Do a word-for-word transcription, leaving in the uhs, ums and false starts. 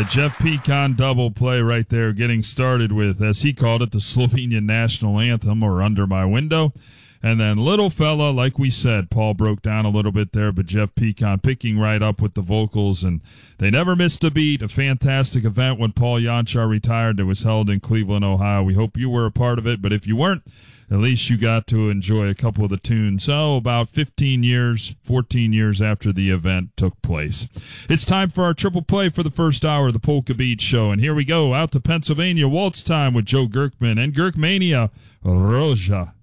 a Jeff Pecan double play right there, getting started with, as he called it, the Slovenian national anthem, or Under My Window. And then Little Fella, like we said, Paul broke down a little bit there, but Jeff Pecan picking right up with the vocals, and they never missed a beat. A fantastic event when Paul Yonchar retired that was held in Cleveland, Ohio. We hope you were a part of it, but if you weren't, at least you got to enjoy a couple of the tunes. So about fifteen years, fourteen years after the event took place. It's time for our triple play for the first hour of the Polka Beat Show. And here we go, out to Pennsylvania, waltz time with Joe Gerkman and Gerkmania, Roja.